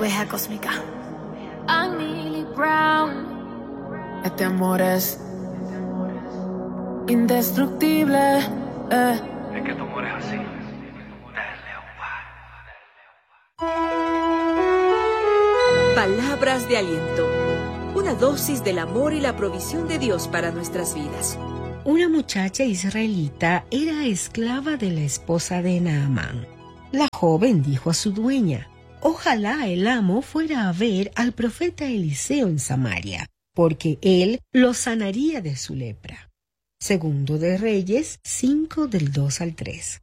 oveja cósmica. I'm Millie Brown. Este amor es indestructible. Es que tu amor es así. Palabras de aliento. Una dosis del amor y la provisión de Dios para nuestras vidas. Una muchacha israelita era esclava de la esposa de Naamán. La joven dijo a su dueña: ojalá el amo fuera a ver al profeta Eliseo en Samaria, porque él lo sanaría de su lepra. Segundo de Reyes 5 del 2 al 3.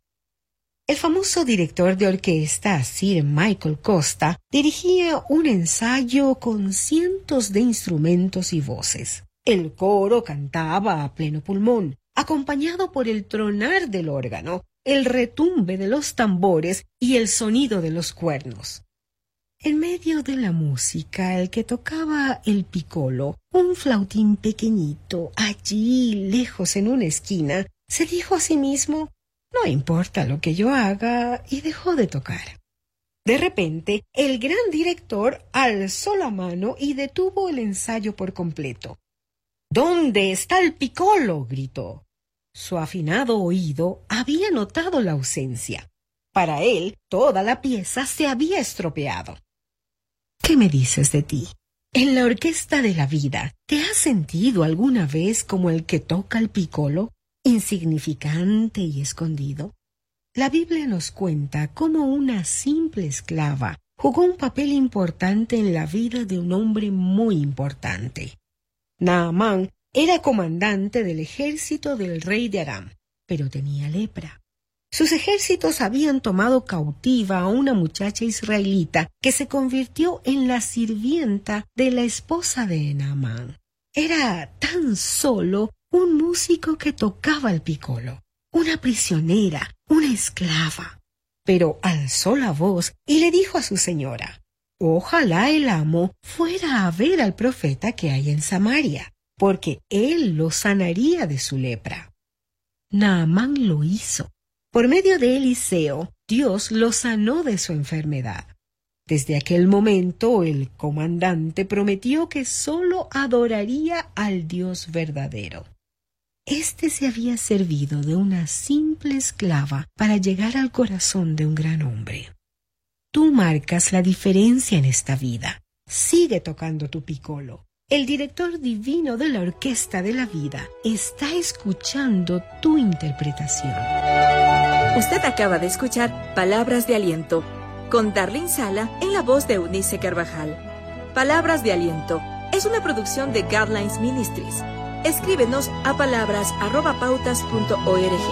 El famoso director de orquesta Sir Michael Costa dirigía un ensayo con cientos de instrumentos y voces. El coro cantaba a pleno pulmón, acompañado por el tronar del órgano, el retumbe de los tambores y el sonido de los cuernos. En medio de la música, el que tocaba el piccolo, un flautín pequeñito, allí lejos en una esquina, se dijo a sí mismo: no importa lo que yo haga, y dejó de tocar. De repente, el gran director alzó la mano y detuvo el ensayo por completo. ¿Dónde está el piccolo?, gritó. Su afinado oído había notado la ausencia. Para él, toda la pieza se había estropeado. ¿Qué me dices de ti? En la orquesta de la vida, ¿te has sentido alguna vez como el que toca el piccolo, insignificante y escondido? La Biblia nos cuenta cómo una simple esclava jugó un papel importante en la vida de un hombre muy importante. Naamán era comandante del ejército del rey de Aram, pero tenía lepra. Sus ejércitos habían tomado cautiva a una muchacha israelita que se convirtió en la sirvienta de la esposa de Naamán. Era tan solo un músico que tocaba el piccolo, una prisionera, una esclava. Pero alzó la voz y le dijo a su señora: ojalá el amo fuera a ver al profeta que hay en Samaria, porque él lo sanaría de su lepra. Naamán lo hizo. Por medio de Eliseo, Dios lo sanó de su enfermedad. Desde aquel momento, el comandante prometió que solo adoraría al Dios verdadero. Este se había servido de una simple esclava para llegar al corazón de un gran hombre. Tú marcas la diferencia en esta vida. Sigue tocando tu piccolo. El director divino de la orquesta de la vida está escuchando tu interpretación. Usted acaba de escuchar Palabras de Aliento con Darlene Sala en la voz de Eunice Carvajal. Palabras de Aliento es una producción de Guidelines Ministries. Escríbenos a palabras@pautas.org.